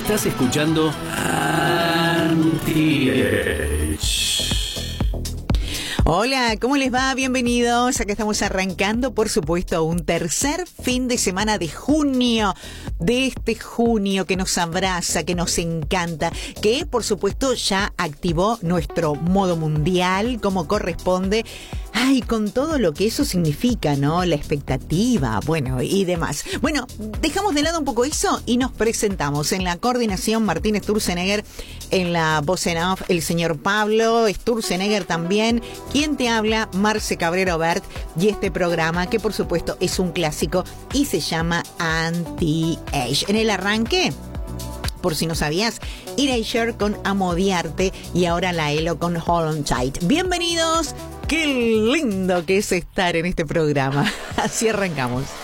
Estás escuchando Anti-Age. Hola, ¿cómo les va? Bienvenidos. Acá estamos arrancando, por supuesto, un tercer fin de semana de junio. De este junio que nos abraza, que nos encanta, que por supuesto ya activó nuestro modo mundial como corresponde. Ay, con todo lo que eso significa, ¿no? La expectativa, bueno, y demás. Bueno, dejamos de lado un poco eso y nos presentamos. En la coordinación, Martín Sturzenegger. En la voz en off, el señor Pablo Sturzenegger también. Quien te habla, Marce Cabrera Obert. Y este programa, que por supuesto es un clásico y se llama Anti-Age. En el arranque, por si no sabías, Erasure con Amodiarte y ahora la Elo con Hold On Tight. Bienvenidos. Qué lindo que es estar en este programa. Así arrancamos.